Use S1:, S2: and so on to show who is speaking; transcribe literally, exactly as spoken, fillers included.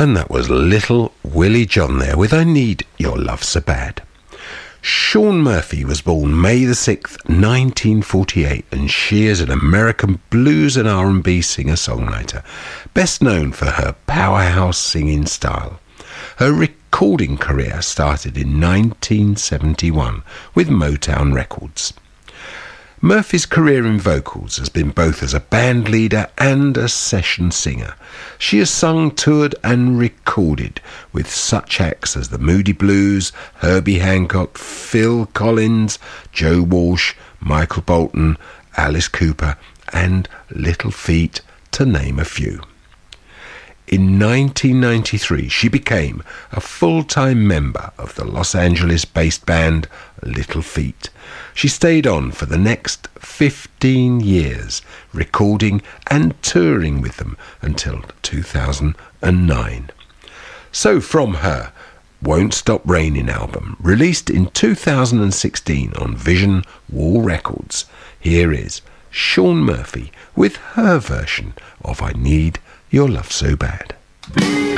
S1: And that was Little Willie John there with I Need Your Love So Bad. Shaun Murphy was born May the sixth, nineteen forty-eight, and she is an American blues and R and B singer-songwriter, best known for her powerhouse singing style. Her recording career started in nineteen seventy-one with Motown Records. Murphy's career in vocals has been both as a band leader and a session singer. She has sung, toured and recorded with such acts as the Moody Blues, Herbie Hancock, Phil Collins, Joe Walsh, Michael Bolton, Alice Cooper and Little Feat, to name a few. In nineteen ninety-three, she became a full-time member of the Los Angeles-based band Little Feat. She stayed on for the next fifteen years, recording and touring with them until two thousand nine. So from her Won't Stop Raining album, released in two thousand sixteen on Vision Wall Records, here is Shaun Murphy with her version of I Need Your Love So Bad.